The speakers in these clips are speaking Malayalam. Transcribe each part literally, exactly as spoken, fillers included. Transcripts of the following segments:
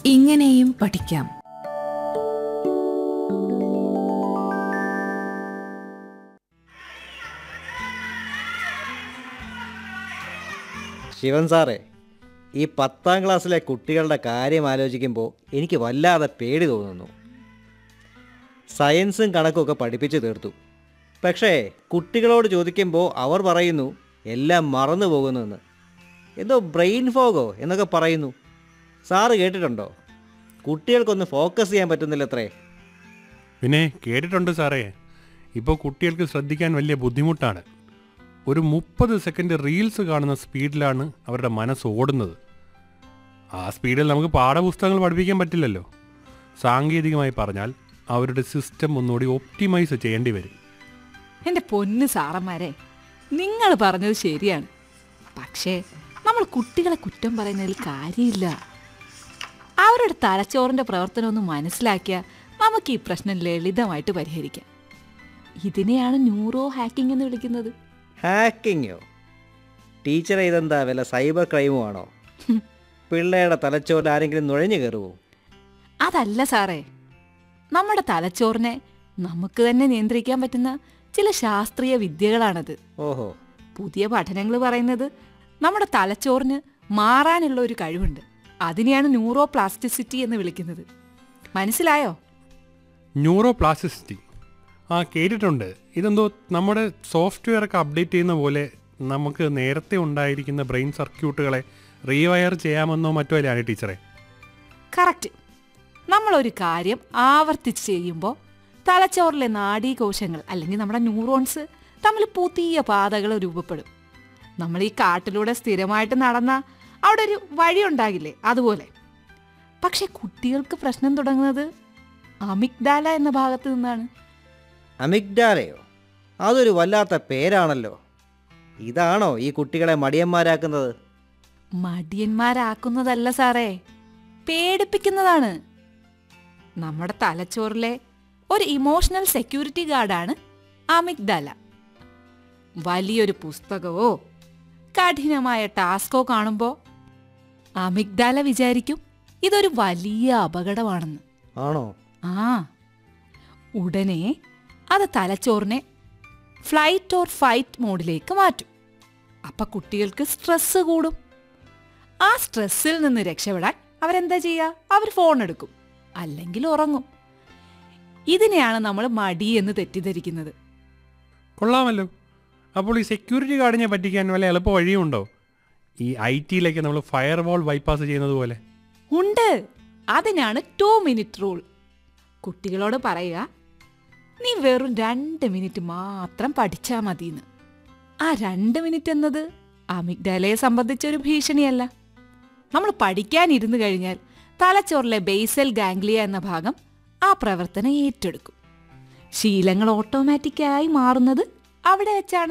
ഇങ്ങനെയും പഠിക്കാം. ശിവൻ സാറേ, ഈ പത്താം ക്ലാസ്സിലെ കുട്ടികളുടെ കാര്യം ആലോചിക്കുമ്പോൾ എനിക്ക് വല്ലാതെ പേടി തോന്നുന്നു. സയൻസും കണക്കുമൊക്കെ പഠിപ്പിച്ചു തീർത്തു. പക്ഷേ കുട്ടികളോട് ചോദിക്കുമ്പോൾ അവർ പറയുന്നു എല്ലാം മറന്നു പോകുന്നുവെന്ന്. എന്തോ ബ്രെയിൻ ഫോഗോ എന്നൊക്കെ പറയുന്നു. സാറ് കേട്ടിട്ടുണ്ടോ? കുട്ടികൾക്കൊന്ന് ഫോക്കസ് ചെയ്യാൻ പറ്റുന്നില്ലത്രേ. പിന്നെ കേട്ടിട്ടുണ്ട് സാറേ. ഇപ്പോൾ കുട്ടികൾക്ക് ശ്രദ്ധിക്കാൻ വലിയ ബുദ്ധിമുട്ടാണ്. ഒരു മുപ്പത് സെക്കൻഡ് റീൽസ് കാണുന്ന സ്പീഡിലാണ് അവരുടെ മനസ്സ് ഓടുന്നത്. ആ സ്പീഡിൽ നമുക്ക് പാഠപുസ്തകങ്ങൾ പഠിപ്പിക്കാൻ പറ്റില്ലല്ലോ. സാങ്കേതികമായി പറഞ്ഞാൽ അവരുടെ സിസ്റ്റം ഒന്നുകൂടി ഒപ്റ്റിമൈസ് ചെയ്യേണ്ടി വരും. എൻ്റെ പൊന്ന് സാറന്മാരെ, നിങ്ങൾ പറഞ്ഞത് ശരിയാണ്. പക്ഷേ നമ്മൾ കുട്ടികളെ കുറ്റം പറയുന്നതിൽ കാര്യമില്ല. അവരുടെ തലച്ചോറിൻ്റെ പ്രവർത്തനം ഒന്ന് മനസ്സിലാക്കിയാൽ നമുക്ക് ഈ പ്രശ്നം ലളിതമായിട്ട് പരിഹരിക്കാം. ഇതിനെയാണ് ന്യൂറോ ഹാക്കിംഗ് എന്ന് വിളിക്കുന്നത്. ഹാക്കിങ്ങോ? ടീച്ചറെ, ഇതെന്താ വല്ല സൈബർ ക്രൈമോ ആണോ? പിള്ളേരുടെ തലച്ചോറിൽ ആരെങ്കിലും നുഴഞ്ഞു കയറുമോ? അതല്ല സാറേ, നമ്മുടെ തലച്ചോറിനെ നമുക്ക് തന്നെ നിയന്ത്രിക്കാൻ പറ്റുന്ന ചില ശാസ്ത്രീയ വിദ്യകളാണത്. ഓഹോ. പുതിയ പഠനങ്ങൾ പറയുന്നത് നമ്മുടെ തലച്ചോറിന് മാറാനുള്ള ഒരു കഴിവുണ്ട്. അതിനെയാണ് ന്യൂറോ പ്ലാസ്റ്റിസിറ്റി എന്ന് വിളിക്കുന്നത്. മനസ്സിലായോ? ന്യൂറോ പ്ലാസ്റ്റിസിറ്റി ആ കേട്ടിട്ടുണ്ട്. ഇതെന്തോ നമ്മുടെ സോഫ്റ്റ്വെയർ ഒക്കെ അപ്ഡേറ്റ് ചെയ്യുന്ന പോലെ നമുക്ക് നേരത്തെ ഉണ്ടായിരിക്കുന്ന ബ്രെയിൻ സർക്യൂട്ടുകളെ റീവയർ ചെയ്യാമെന്നോ മറ്റോ അല്ലേ ടീച്ചറെ? കറക്റ്റ്. നമ്മളൊരു കാര്യം ആവർത്തിച്ച് ചെയ്യുമ്പോൾ തലച്ചോറിലെ നാഡീകോശങ്ങൾ അല്ലെങ്കിൽ നമ്മുടെ ന്യൂറോൺസ് തമ്മിൽ പുതിയ പാതകൾ രൂപപ്പെടും. നമ്മൾ ഈ കാട്ടിലൂടെ സ്ഥിരമായിട്ട് നടന്ന അവിടെ ഒരു വഴി ഉണ്ടാകില്ലേ, അതുപോലെ. പക്ഷെ കുട്ടികൾക്ക് പ്രശ്നം തുടങ്ങുന്നത് അമിഗ്ഡാല എന്ന ഭാഗത്ത് നിന്നാണ്. അമിഗ്ഡാലയോ? അതൊരു വല്ലാത്ത പേരാണല്ലോ. ഇതാണോ ഈ കുട്ടികളെ മടിയന്മാരാക്കുന്നത്? മടിയന്മാരാക്കുന്നതല്ല സാറേ, പേടിപ്പിക്കുന്നതാണ്. നമ്മുടെ തലച്ചോറിലെ ഒരു ഇമോഷണൽ സെക്യൂരിറ്റി ഗാർഡാണ് അമിഗ്ഡാല. വലിയൊരു പുസ്തകമോ കഠിനമായ ടാസ്കോ കാണുമ്പോൾ അമിഗ്ഡാല വിചാരിക്കും ഇതൊരു വലിയ അപകടമാണെന്ന്. ആണോ? ആ, ഉടനെ അത് തലച്ചോറിനെ ഫ്ലൈറ്റ് ഓർ ഫൈറ്റ് മോഡിലേക്ക് മാറ്റും. അപ്പം കുട്ടികൾക്ക് സ്ട്രെസ് കൂടും. ആ സ്ട്രെസ്സിൽ നിന്ന് രക്ഷപ്പെടാൻ അവരെന്താ ചെയ്യുക? അവർ ഫോൺ എടുക്കും, അല്ലെങ്കിൽ ഉറങ്ങും. ഇതിനെയാണ് നമ്മൾ മടി എന്ന് തെറ്റിദ്ധരിക്കുന്നത്. കൊള്ളാമല്ലോ. അപ്പോൾ ഈ സെക്യൂരിറ്റി ഗാർഡിനെ പറ്റിക്കാൻ വല്ല എളുപ്പ വഴിയുണ്ടോ? ഈ ഐ ടിയിലേക്ക് നമ്മൾ ഫയർ വാൾ ബൈപ്പാസ് ചെയ്യുന്നത് പോലെ. ഉണ്ട്. അതിനാണ് ടു മിനിറ്റ് റൂൾ. കുട്ടികളോട് പറയുക, നീ വെറും രണ്ട് മിനിറ്റ് മാത്രം പഠിച്ചാൽ മതിയെന്ന്. ആ രണ്ട് മിനിറ്റ് എന്നത് അമിഗ്ഡാലയെ സംബന്ധിച്ചൊരു ഭീഷണിയല്ല. നമ്മൾ പഠിക്കാനിരുന്നു കഴിഞ്ഞാൽ തലച്ചോറിലെ ബേസൽ ഗാംഗ്ലിയ എന്ന ഭാഗം ആ പ്രവർത്തനം ഏറ്റെടുക്കും. ശീലങ്ങൾ ഓട്ടോമാറ്റിക്കായി മാറുന്നത് അവിടെ വെച്ചാണ്.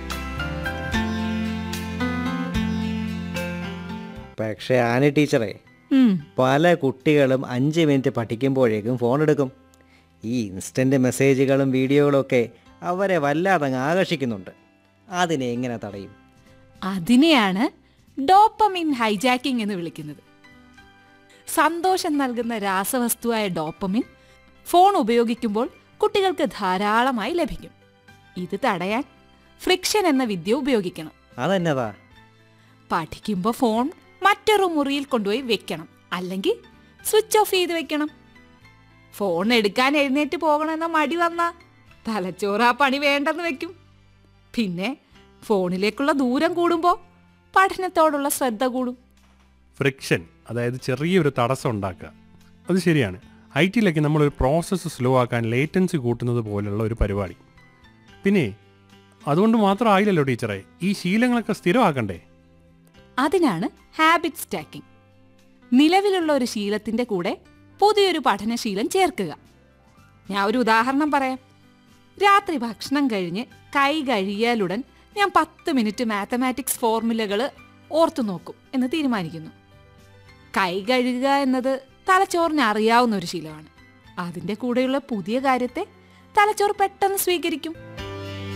പക്ഷേ ആനി ടീച്ചറെ, പല കുട്ടികളും അഞ്ച് മിനിറ്റ് പഠിക്കുമ്പോഴേക്കും ഫോൺ എടുക്കും. ഈ ഇൻസ്റ്റൻറ്റ് മെസ്സേജുകളും വീഡിയോകളും ഒക്കെ അവരെ വല്ലാതെ ആകർഷിക്കുന്നുണ്ട്. അതിനെ എങ്ങനെ തടയും? അതിനെയാണ് ഡോപ്പമിൻ ഹൈജാക്കിംഗ് എന്ന് വിളിക്കുന്നത്. സന്തോഷം നൽകുന്ന രാസവസ്തുവായ ഡോപ്പമിൻ ഫോൺ ഉപയോഗിക്കുമ്പോൾ കുട്ടികൾക്ക് ധാരാളമായി ലഭിക്കും. ഇത് തടയാൻ ഫ്രിക്ഷൻ എന്ന വിദ്യ ഉപയോഗിക്കണം. അതെന്നതാ? പഠിക്കുമ്പോൾ ഫോൺ മറ്റൊരു മുറിയിൽ കൊണ്ടുപോയി വെക്കണം, അല്ലെങ്കിൽ സ്വിച്ച് ഓഫ് ചെയ്ത് വെക്കണം. ഫോൺ എടുക്കാൻ എഴുന്നേറ്റ് പോകണമെന്ന മടി വന്നാൽ തലച്ചോറ് ആ പണി വേണ്ടെന്ന് വെക്കും. പിന്നെ ഫോണിലേക്കുള്ള ദൂരം കൂടുമ്പോൾ പഠനത്തോടുള്ള ശ്രദ്ധ കൂടും. ഫ്രിക്ഷൻ, അതായത് ചെറിയൊരു തടസ്സം ഉണ്ടാക്കുക. അത് ശരിയാണ്. ഐ ടിയിലേക്ക് നമ്മളൊരു പ്രോസസ്സ് സ്ലോ ആക്കാൻ ലേറ്റൻസി കൂട്ടുന്നത് പോലുള്ള ഒരു പരിപാടി. പിന്നെ അതുകൊണ്ട് മാത്രം ആയില്ലല്ലോ ടീച്ചറെ, ഈ ശീലങ്ങളൊക്കെ സ്ഥിരമാക്കണ്ടേ? അതിനാണ് ഹാബിറ്റ് സ്റ്റാക്കിംഗ്. നിലവിലുള്ള ഒരു ശീലത്തിൻ്റെ കൂടെ പുതിയൊരു പഠനശീലം ചേർക്കുക. ഞാൻ ഒരു ഉദാഹരണം പറയാം. രാത്രി ഭക്ഷണം കഴിഞ്ഞ് കൈ കഴുകിയാലുടൻ ഞാൻ പത്ത് മിനിറ്റ് മാത്തമാറ്റിക്സ് ഫോർമുലകൾ ഓർത്തു നോക്കും എന്ന് തീരുമാനിക്കുന്നു. കൈ കഴുകുക എന്നത് തലച്ചോറിന് അറിയാവുന്ന ഒരു ശീലമാണ്. അതിൻ്റെ കൂടെയുള്ള പുതിയ കാര്യത്തെ തലച്ചോറ് പെട്ടെന്ന് സ്വീകരിക്കും.